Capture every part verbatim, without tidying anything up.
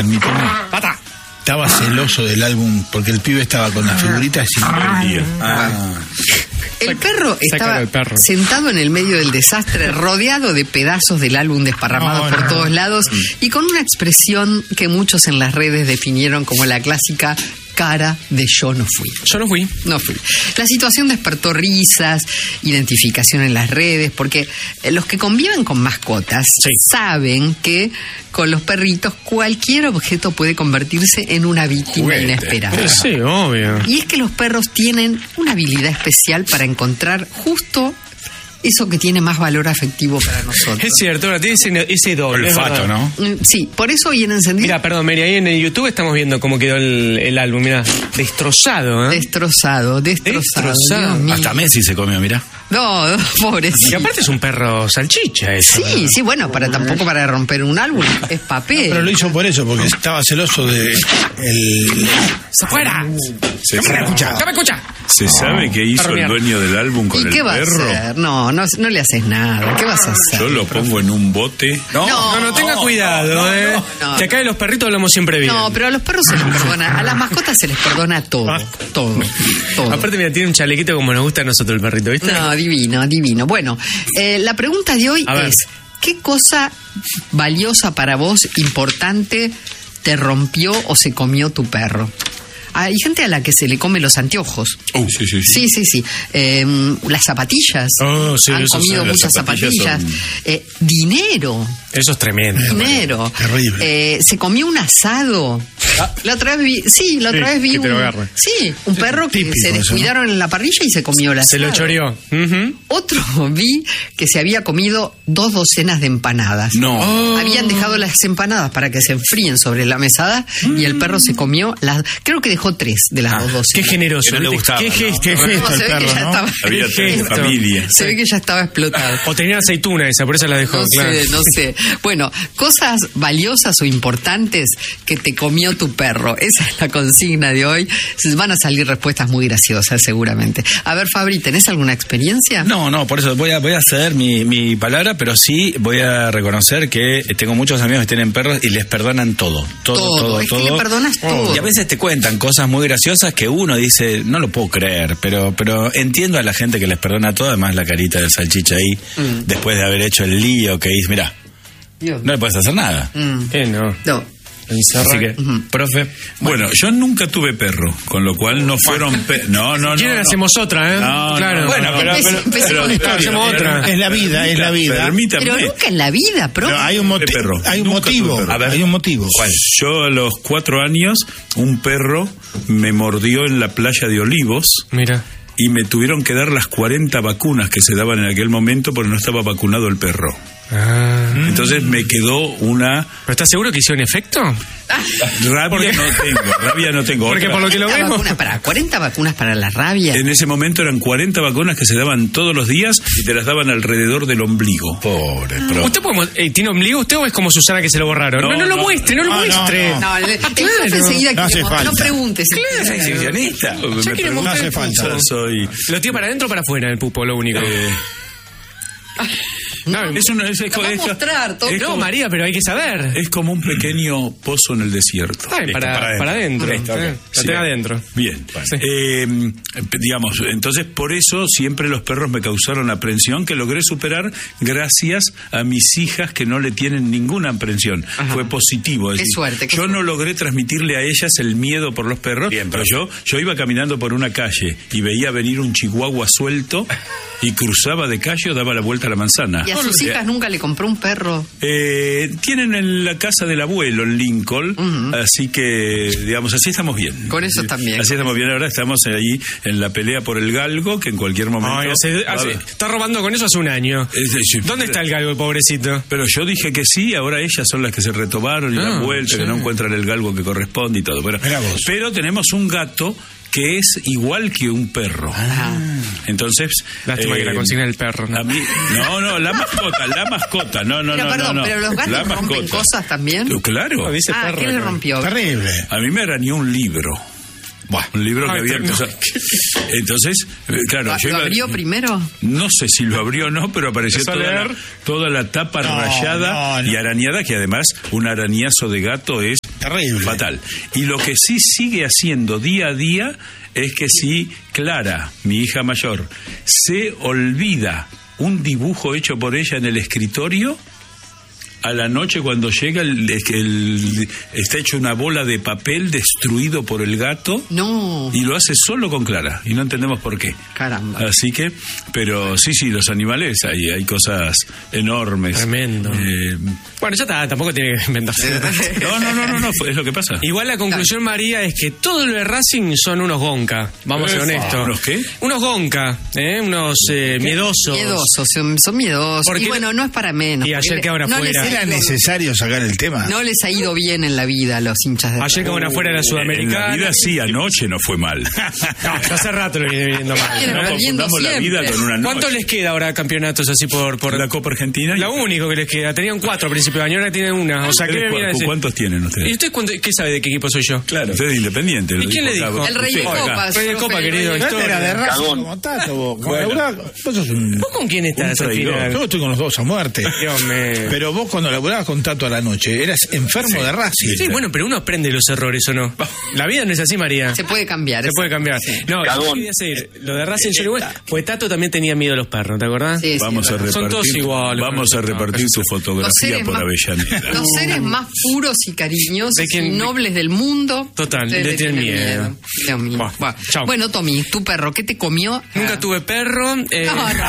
permíteme. ¡Pata! Estaba celoso del álbum porque el pibe estaba con las figuritas y perdía. Ah. El perro Sácalo estaba al perro. sentado en el medio del desastre, rodeado de pedazos del álbum desparramados No, por no. todos lados y con una expresión que muchos en las redes definieron como la clásica cara de yo no fui. Yo no fui. No fui. La situación despertó risas, identificación en las redes, porque los que conviven con mascotas Sí. saben que con los perritos cualquier objeto puede convertirse en una víctima Juguete. inesperada. Sí, obvio. Y es que los perros tienen una habilidad especial para encontrar justo eso que tiene más valor afectivo para nosotros. Es cierto, ahora tiene ese, ese don. es Olfato, verdad. ¿no? Mm, Sí, por eso hoy en Encendido Mira, perdón, Mary, ahí en el YouTube estamos viendo cómo quedó el, el álbum. Mira, destrozado, ¿eh? destrozado, destrozado. Destrozado. Dios mío. Hasta Messi se comió, mirá. No, no, Y pobrecito. aparte es un perro salchicha eso. Sí, sí, bueno, para tampoco para romper un álbum, es papel. Pero lo hizo por eso, porque estaba celoso de el... ¡Se fuera! Se ¡No me sabe, escucha! ¡No me escucha! ¿Se sabe qué hizo Perro el mierda. dueño del álbum con ¿Y el qué va perro? a hacer? No, no, no le haces nada. ¿Qué vas a hacer? Yo lo pongo en un bote. No, No, no, tenga cuidado, no, ¿eh? no. Que acá de los perritos hablamos siempre bien. No, pero a los perros se les perdona, a las mascotas se les perdona todo, Ah. todo, todo. Aparte, mira, tiene un chalequito como nos gusta a nosotros el perrito, ¿viste? No, divino, divino. Bueno, eh, la pregunta de hoy A ver. es, ¿qué cosa valiosa para vos, importante, te rompió o se comió tu perro? Hay gente a la que se le come los anteojos. Uh, sí, sí, sí. Sí, sí, sí. Eh, las zapatillas. Oh, sí, Han eso sí, comido las muchas zapatillas zapatillas. son- Eh, dinero. Eso es tremendo. Dinero. Terrible. Eh, se comió un asado. La otra vez vi, sí, la otra Sí, vez vi que te lo un, agarre. sí, un perro que típico se eso, descuidaron en la parrilla y se comió la Se lo choreó. Ujú. Otro vi que se había comido dos docenas de empanadas. No. Oh. Habían dejado las empanadas para que se enfríen sobre la mesada y el perro se comió las, creo que dejó tres de las dos docenas. Qué generoso. Que no le ¿viste? gustaba, Qué ¿no? gesto. Qué No, gesto se el ve que perro, ya ¿no? estaba, Había Qué tres gesto. familias. se ve que ya estaba explotado. O tenía aceituna esa, por eso la dejó. No claro. sé, no sé. Bueno, cosas valiosas o importantes que te comió tu perro. Esa es la consigna de hoy. Van a salir respuestas muy graciosas, seguramente. A ver, Fabri, ¿tenés alguna experiencia? No, no, por eso voy a, voy a ceder mi, mi palabra, pero sí voy a reconocer que tengo muchos amigos que tienen perros y les perdonan todo. Todo, Todo, todo, es que todo. le perdonas todo. Y a veces te cuentan cosas muy graciosas que uno dice, no lo puedo creer, pero, pero entiendo a la gente que les perdona todo, además la carita del salchicha ahí, Mm. después de haber hecho el lío que hizo, mirá, Dios. no le puedes hacer nada. Mm. Eh, no. No. Así que, profe, Bueno, yo nunca tuve perro, con lo cual no fueron... Pe no, no, no. ¿Quieren no. hacemos otra, eh? No, claro. no, Bueno, pero- Empecé- pero- empecé pero- con la pero- historia. hacemos otra. es la vida, es la vida. Permítame. Pero nunca en la vida, pro. Pero hay un, moti- De perro. hay un Nunca motivo, tuve perro. a ver, hay un motivo. Yo a los cuatro años, un perro me mordió en la playa de Olivos Mira. y me tuvieron que dar las cuarenta vacunas que se daban en aquel momento porque no estaba vacunado el perro. Ah. Entonces me quedó una... ¿Pero estás seguro que hicieron efecto? Rabia no tengo, rabia no tengo. Porque Otra- por lo que lo cuarenta vemos. vacunas para, cuarenta vacunas para la rabia. En ese momento eran cuarenta vacunas que se daban todos los días y te las daban alrededor del ombligo. Pobre, profe. ¿Usted puede, eh, tiene ombligo usted o es como Susana que se lo borraron? No, No, no, lo no. muestre, no lo No, no, muestre. no. No, el, el Claro. profe enseguida No hace quiere mostrar. No falta. preguntes. Claro. Exhibicionista. Me quiere preguntan, mostrar el yo pupo. soy... ¿Lo tiene para adentro o para afuera el pupo, lo único? eh, no, es, una, es, es, Lo va a es- mostrar, todo. es no, como, María, pero hay que saber. es como un pequeño pozo en el desierto. Está bien, Listo, para, para para adentro. adentro. Listo, Eh, ok. Lo Sí. tiene adentro. Bien, Sí. eh, digamos, entonces por eso siempre los perros me causaron aprensión que logré superar gracias a mis hijas que no le tienen ninguna aprensión. Ajá. Fue positivo. es Qué decir, suerte, qué yo suerte. no logré transmitirle a ellas el miedo por los perros, Bien, pero yo, yo iba caminando por una calle y veía venir un chihuahua suelto y cruzaba de calle o daba la vuelta a la manzana. Y a sus hijas nunca le compró un perro. Eh, tienen en la casa del abuelo en Lincoln, Ujú. así que, digamos, así estamos bien. Con eso están bien. Así estamos bien. Ahora estamos ahí en la pelea por el galgo, que en cualquier momento... Ay, hace- hace- está robando con eso hace un año. Es decir, ¿Dónde está el galgo, el pobrecito? Pero yo dije que sí, ahora ellas son las que se retomaron y Ah, dan vuelta, sí. que no encuentran el galgo que corresponde y todo. Pero, Mirá vos. pero tenemos un gato que es igual que un perro. Ah. Entonces... Lástima que la consigna del perro, ¿no? A mí, no, no, la mascota, la mascota, no, no, Pero no, perdón, no, no. pero los gatos La rompen mascota. cosas también. Claro. No, dice Ah, perro ¿qué le acá. rompió? Terrible. A mí me arañó un libro. Buah, un libro que Ay, había pero empezado. Entonces, eh, claro, ¿Lo, yo lo iba- abrió primero? No sé si lo abrió o no, pero apareció ¿Empezó a toda la, leer? toda la tapa No, rayada no, no. y arañada, que además un arañazo de gato es Terrible. Fatal. Y lo que sí sigue haciendo día a día es que si Clara, mi hija mayor, se olvida un dibujo hecho por ella en el escritorio, a la noche cuando llega el, el, está hecho una bola de papel destruido por el gato. No. Y lo hace solo con Clara y no entendemos por qué. Caramba. Así que, pero sí, sí, los animales hay, hay cosas enormes. Tremendo. Eh, Bueno, ya está, tampoco tiene que inventarse. no, no, no, no, no, es lo que pasa. Igual la conclusión, María, es que todo lo de Racing son unos gonca. Vamos a ser honestos. ¿Unos qué? Unos gonca, ¿eh? Unos eh, miedosos. Miedosos, son, son miedosos. Porque Y bueno, no es para menos. y ayer porque que ahora no fuera. les ha Era ido- necesario sacar el tema. No les ha ido bien en la vida a los hinchas de Ayer que van afuera de la En Sudamericana. la vida sí, anoche no fue mal. No, hace rato lo viene viendo mal. Viene ¿eh? No perdiendo confundamos la siempre. vida con una noche. ¿Cuánto les queda ahora campeonatos así por, por La Copa Argentina? la único que les queda? Tenían cuatro a principio de año, ahora tienen una. O sea, ¿qué ¿Ustedes me cu- viene a decir? ¿Cuántos tienen ustedes? ¿Y usted cuánto- qué sabe de qué equipo soy yo? Claro. Usted es independiente. lo ¿Y quién le acá. dijo? El Rey de Usted, acá. Copas. Rey de profe, Copa, el Rey querido. de- No era de Racing Cagón. como Tato, vos. Con Bueno. laburá- vos sos un... ¿Vos con quién estás Un al traidor. final? Yo estoy con los dos a muerte. Dios mío. Pero vos cuando laburabas con Tato a la noche, eras enfermo de Racing. Sí, bueno, pero uno aprende los errores, ¿o no? La vida no es así, María. Se puede cambiar. Se eso. puede cambiar. No, yo Cagón. quería decir, lo de Racing yo igual, pues Tato también tenía miedo a los perros, ¿te acordás? Sí, sí, Vamos a es verdad. Son todos repartir, iguales. vamos a No, repartir su Los fotografía seres, por más, Avellaneda. los seres más puros y cariñosos ¿De quién? y nobles del mundo. Total, ustedes le tienen miedo. Dios mío. Bueno, Bueno, chao. bueno, Tommy, tu perro, ¿qué te comió? Nunca Ah. tuve perro. eh, No, no.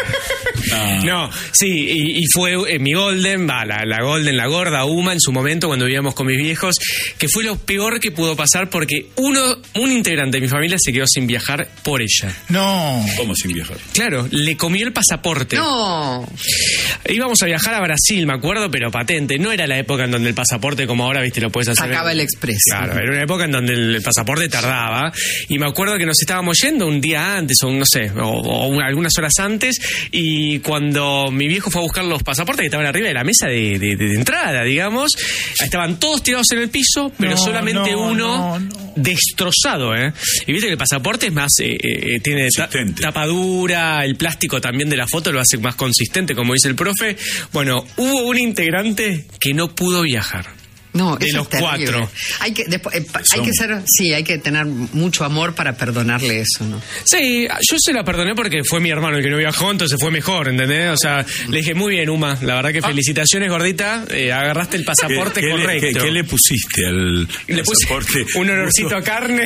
No, sí, y, y fue eh, mi Golden, va, la, la Golden, la gorda Uma en su momento cuando vivíamos con mis viejos, que fue lo peor que pudo pasar porque uno, un integrante de mi familia se quedó sin viajar por ella. No. ¿Cómo sin viajar? Claro, le comió el pasaporte. No. Íbamos a viajar a Brasil, me acuerdo, pero patente. No era la época en donde el pasaporte, como ahora, viste, lo puedes hacer. Sacaba el express. Claro, era una época en donde el pasaporte tardaba. Y me acuerdo que nos estábamos yendo un día antes, o no sé, o, o una- algunas horas antes. Y cuando mi viejo fue a buscar los pasaportes que estaban arriba de la mesa de, de- de entrada, digamos, estaban todos tirados en el piso, pero No, solamente no, uno no, no. destrozado, ¿eh? Y viste que el pasaporte es más, eh, eh, tiene ta- Consistente. tapadura, el plástico también de la foto lo hace más consistente, como dice el profe. Bueno, hubo un integrante que no pudo viajar. No, De eso los es terrible. cuatro. Hay que, después, eh, pa- hay Son- que ser, sí, hay que tener mucho amor para perdonarle eso, ¿no? Sí, yo se la perdoné porque fue mi hermano el que no viajó, entonces fue mejor, ¿entendés? O sea, le dije, muy bien, Uma, la verdad que felicitaciones, gordita, eh, agarraste el pasaporte ¿Qué, qué le- correcto. qué- qué le pusiste al Le puse pasaporte? un olorcito a carne.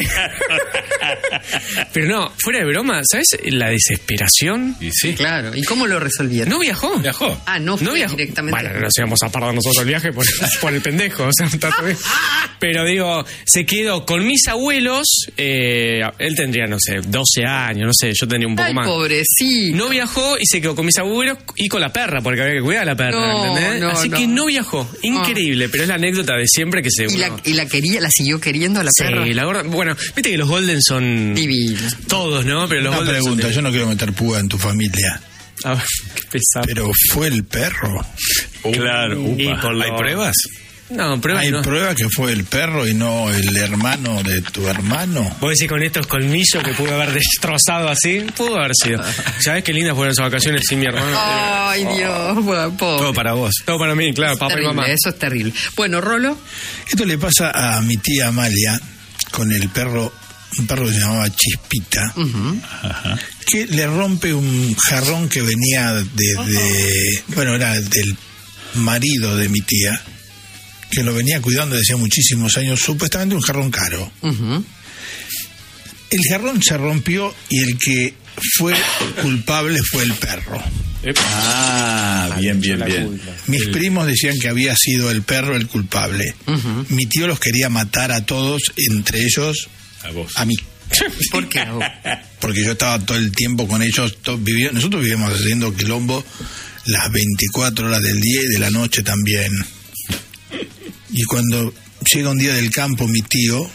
Pero no, fuera de broma, ¿sabes? La desesperación. Y sí. Claro. ¿Y cómo lo resolvieron? No viajó. Viajó. Ah, no fue viajó. directamente. Bueno, no nos íbamos a perder nosotros el viaje por, por el pendejo. O sea, está todo bien. Pero digo, se quedó con mis abuelos. eh, él tendría, no sé, doce años, no sé, yo tenía un poco Ay, más. pobrecito. No viajó y se quedó con mis abuelos y con la perra, porque había que cuidar a la perra, No, ¿entendés? no, Así no. que no viajó. Increíble, pero es la anécdota de siempre que se. ¿Y la, uno- y la quería, la siguió queriendo a la Sí, perra? la gorda. Bueno, viste que los Golden son. Divina. Todos, ¿no? Pero los Una Golden son pregunta, de- yo no quiero meter púa en tu familia, A ver, qué pesado. pero fue el perro. Claro. Y upa. por lo- ¿Hay pruebas? No, pero Hay no. prueba que fue el perro y no el hermano de tu hermano. Vos decís con estos colmillos que pudo haber destrozado así, pudo haber sido. ¿Sabés qué lindas fueron esas vacaciones sin mi hermano? Ay, Dios, bueno, pobre. Todo para vos. Todo para mí, claro, papá Terrible, y mamá. eso es terrible. Bueno, Rolo, Esto le pasa a mi tía Amalia con el perro, un perro que se llamaba Chispita, que le rompe un jarrón que venía de, de- bueno, era del marido de mi tía, que lo venía cuidando desde hace muchísimos años, supuestamente un jarrón caro. ujú, El jarrón se rompió y el que fue culpable fue el perro. Ah, bien, bien, bien. Mis primos decían que había sido el perro el culpable. Mi tío los quería matar a todos, entre ellos A vos. a mí. ¿por qué? Porque yo estaba todo el tiempo con ellos. to- vivi- nosotros vivíamos haciendo quilombo las veinticuatro horas del día y de la noche también. Y cuando llega un día del campo mi tío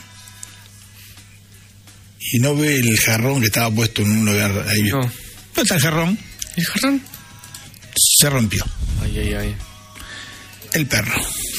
y no ve el jarrón que estaba puesto en un lugar ahí. No. ¿Dónde está el jarrón? ¿El jarrón? Se rompió. Ay, ay, ay. El perro.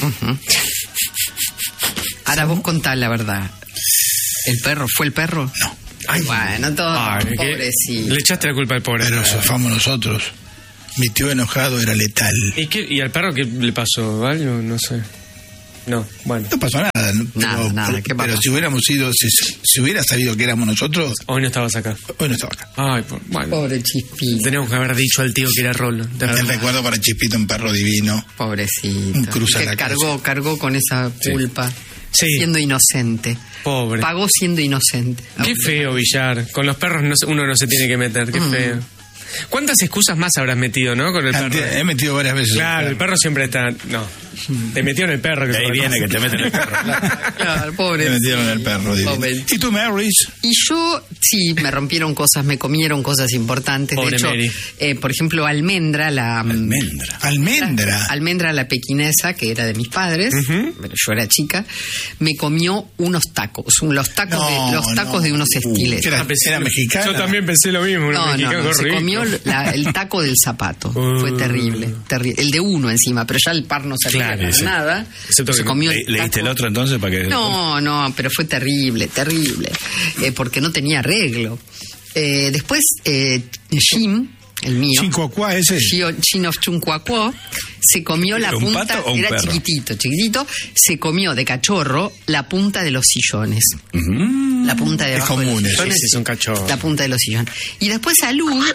Ahora vos contás la verdad. ¿El perro fue el perro? No. Ay, bueno, todo. Ay, ¿qué? pobrecito. Le echaste la culpa al pobre. Pero zafamos nosotros. Mi tío enojado era letal. ¿Y, qué, ¿Y al perro qué le pasó? ¿Algo? No sé. No, bueno. No pasó nada. ¿no? Nada, pero, nada, pero, ¿qué pasó? pero si hubiéramos ido, si, si hubiera sabido que éramos nosotros, Hoy no estabas acá. hoy no estaba acá. Ay, por, bueno. Pobre Chispito. Tenemos que haber dicho al tío que era Rolo. De El verdad. recuerdo para Chispito, un perro divino. Pobrecito. Un cruz a que la cargó, cargó con esa culpa. Sí. Siendo inocente. Pobre. Pagó siendo inocente. Qué feo, Villar. Con los perros no se- uno no se tiene que meter. Qué feo. ¿Cuántas excusas más habrás metido, no? Con el perro. Ante- He metido varias veces. Claro, el perro siempre está... No. Te metió en el perro. Que Ahí es otra viene cosa. que te meten el perro. Claro, pobre. Me metieron el perro divino. Pobre. ¿Y tú, Marys? Y yo, sí, me rompieron cosas, me comieron cosas importantes. Pobre de hecho, Mary. eh, por ejemplo, Almendra, la... Almendra. Almendra. Almendra, la pequinesa, que era de mis padres, pero yo era chica, me comió unos tacos, un- los tacos, No, de, los tacos no. de unos estiletos. Era, Ah, pensé- era mexicana. Yo también pensé lo mismo. unos No, no, mexicanos no, se ricos. comió la- el taco del zapato. Uh. Fue terrible, terrible. El de uno encima, pero ya el par no servía Claro, para sí. nada. Excepto se que comió Le- el ¿Leíste el taco. otro entonces para que...? No, no, pero fue terrible, terrible, eh, porque no tenía arreglo. Eh, después, eh, Jim, el mío, Chincoacuá ese. Gio- Chin of Chuncuacuó, se comió la ¿Era un punta, pato o un era perro? chiquitito, chiquitito, se comió de cachorro la punta de los sillones. Ujú. La punta de Es abajo de los común eso. sillones, Sí, sí, son cachorros. la punta de los sillones. Y después a Lud,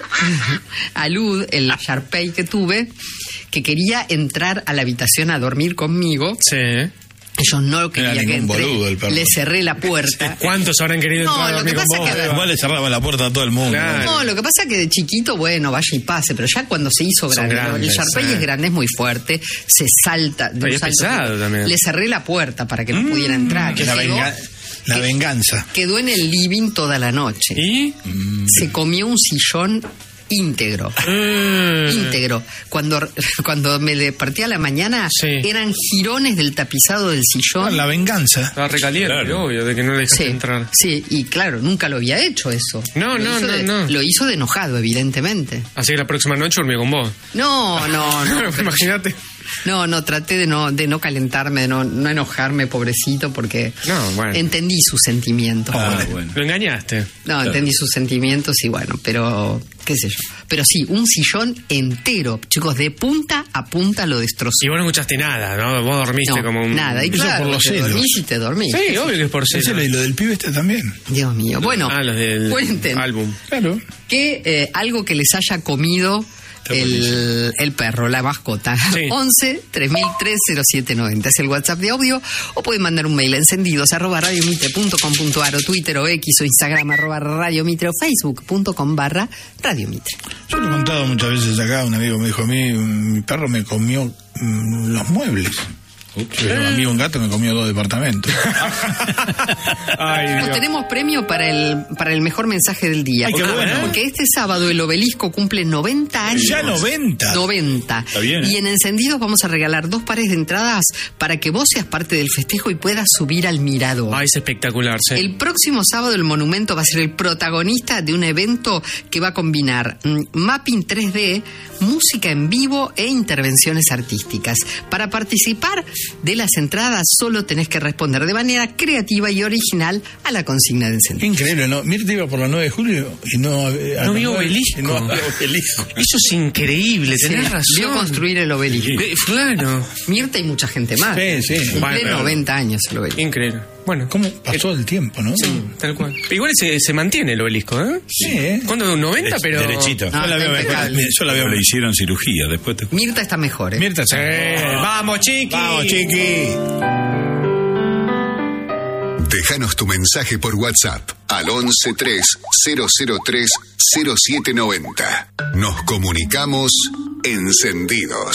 a Lud, el Sharpei que tuve, que quería entrar a la habitación a dormir conmigo. Sí. Ellos no querían que ningún entre. boludo el perro. Le cerré la puerta. ¿Cuántos habrán querido No, entrar a lo dormir que con pasa vos? es que- Eva? Igual le cerraba la puerta a todo el mundo. Claro. No, lo que pasa es que de chiquito, bueno, vaya y pase, pero ya cuando se hizo Son grande, grandes, el Sharpei eh. es grande, es muy fuerte, se salta. de Pero un es salto pesado que- también. Le cerré la puerta para que no pudiera entrar. La, Quedó- venga- la que- venganza. Quedó en el living toda la noche. ¿Y? Se comió un sillón íntegro. Mm. Íntegro. Cuando, cuando me desperté a la mañana, Sí. eran jirones del tapizado del sillón. La venganza. Estaba recaliente, Claro. obvio, de que no le dejaste Sí, entrar. sí, y claro, nunca lo había hecho eso. No, Lo no, hizo no, de- no. Lo hizo de enojado, evidentemente. Así que la próxima noche durmió con vos. No, no, no. Imagínate. No, no, traté de no, de no calentarme, de no, no enojarme, pobrecito, porque No, bueno. entendí sus sentimientos. Ah, bueno. Lo engañaste. No, entendí sus sentimientos y bueno, pero qué sé yo. Pero sí, un sillón entero, chicos, de punta a punta lo destrozó. Y vos no escuchaste nada, ¿no? Vos dormiste No, como un... nada, y Eso claro, por los te celos. dormís y te dormís. Sí, obvio que es por Ese celo. y lo del pibe este también. Dios mío. Bueno, Ah, los del cuenten álbum. Claro. que eh, algo que les haya comido el, el perro, la mascota. Sí. once tres mil tres cero siete noventa es el WhatsApp de audio, o pueden mandar un mail a encendidos arroba radiomitre punto com punto ar o Twitter o X o Instagram arroba radiomitre o facebook punto com barra radiomitre. Yo lo he contado muchas veces acá. Un amigo me dijo a mí, mi perro me comió mm, los muebles. Yo, a mí un gato me comió dos departamentos. Ay, Nos Dios. tenemos premio para el para el mejor mensaje del día. Ay, qué porque, bueno. porque este sábado el Obelisco cumple noventa años. Ya noventa. noventa. Está bien, ¿eh? Y en Encendidos vamos a regalar dos pares de entradas para que vos seas parte del festejo y puedas subir al mirador. Ay, es espectacular, sí. El próximo sábado el monumento va a ser el protagonista de un evento que va a combinar mm, mapping tres D, música en vivo e intervenciones artísticas. Para participar de las entradas solo tenés que responder de manera creativa y original a la consigna de encendido. Increíble, ¿no? Mirta iba por la nueve de julio y no había... No vio nueve- obelisco. y no había obelisco. Eso es increíble, tenés Sí, razón. vio construir el obelisco. Eh, Claro. Mirta y mucha gente más. Sí, sí. Cumple Bueno, pero- noventa años el obelisco. Increíble. Bueno, ¿Cómo pasó el tiempo, no? Sí, tal cual. Igual se, se mantiene el obelisco, ¿eh? Sí, ¿eh? ¿Cuándo? ¿noventa? Dere- Pero... Derechito. Ah, Yo la veo está mejor. impecable. Mira, yo la veo Le mejor. hicieron cirugía, después te... Mirta está mejor, ¿eh? Mirta, sí. Eh, ¡Vamos, chiqui! Vamos, chiqui. Déjanos tu mensaje por WhatsApp al once tres cero cero tres cero siete noventa. Nos comunicamos encendidos.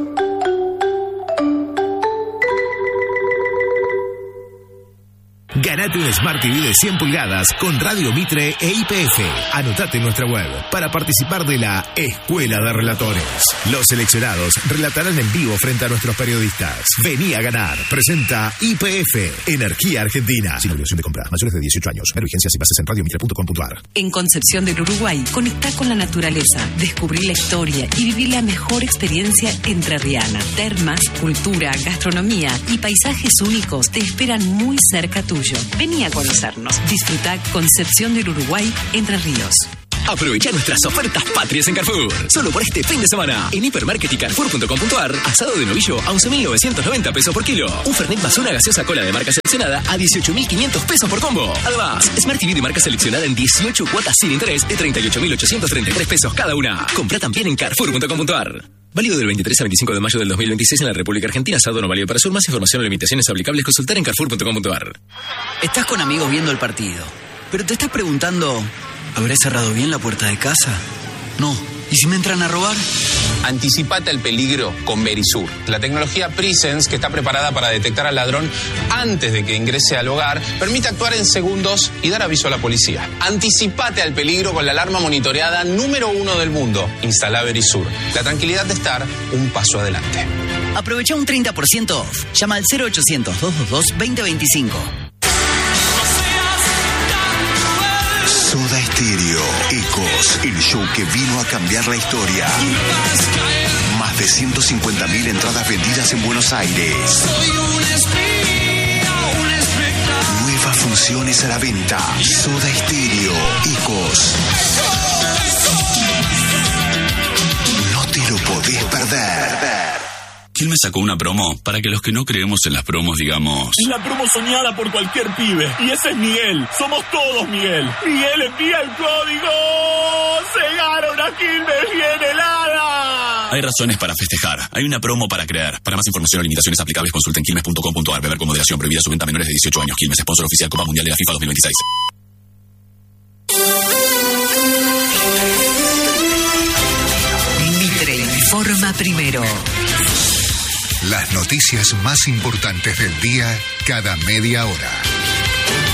Ganate un Smart T V de cien pulgadas con Radio Mitre e I P F. Anotate en nuestra web para participar de la Escuela de Relatores. Los seleccionados relatarán en vivo frente a nuestros periodistas. Vení a ganar. Presenta I P F, Energía Argentina. Sin obligación de compra. Mayores de dieciocho años. Ver vigencias y bases en radiomitre punto com punto ar. En Concepción del Uruguay, conectá con la naturaleza, descubrí la historia y viví la mejor experiencia entrerriana. Termas, cultura, gastronomía y paisajes únicos te esperan muy cerca tuyo. Vení a conocernos. Disfrutá Concepción del Uruguay, Entre Ríos. Aprovecha nuestras ofertas patrias en Carrefour. Solo por este fin de semana. En Hipermarket y Carrefour punto com punto ar, asado de novillo a once mil novecientos noventa pesos por kilo. Un Fernet más una gaseosa cola de marca seleccionada a dieciocho mil quinientos pesos por combo. Además, Smart T V de marca seleccionada en dieciocho cuotas sin interés de treinta y ocho mil ochocientos treinta y tres pesos cada una. Compra también en Carrefour punto com punto ar. Válido del veintitrés al veinticinco de mayo del dos mil veintiséis en la República Argentina. Asado no válido para sur. Más información o limitaciones aplicables consultar en Carrefour punto com punto ar. Estás con amigos viendo el partido, pero te estás preguntando, ¿habré cerrado bien la puerta de casa? No. ¿Y si me entran a robar? Anticipate al peligro con Verisur, la tecnología Presence que está preparada para detectar al ladrón antes de que ingrese al hogar, permite actuar en segundos y dar aviso a la policía. Anticipate al peligro con la alarma monitoreada número uno del mundo. Instala Verisur. La tranquilidad de estar un paso adelante. Aprovecha un treinta por ciento off. Llama al cero ochocientos, doscientos veintidós, veinte veinticinco. Soda Stereo, Ecos, el show que vino a cambiar la historia. Más de ciento cincuenta mil entradas vendidas en Buenos Aires. Nuevas funciones a la venta. Soda Stereo, Ecos. No te lo podés perder. Quilmes sacó una promo para que los que no creemos en las promos digamos... La promo soñada por cualquier pibe. Y ese es Miguel. Somos todos Miguel. Miguel, envía el código. ¡Se gana una Quilmes bien helada! Hay razones para festejar. Hay una promo para creer. Para más información o limitaciones aplicables consulta en quilmes punto com punto ar. Beber con moderación. Prohibida su venta a menores de dieciocho años. Quilmes, sponsor oficial Copa Mundial de la FIFA dos mil veintiséis. Mitre informa primero. Las noticias más importantes del día cada media hora.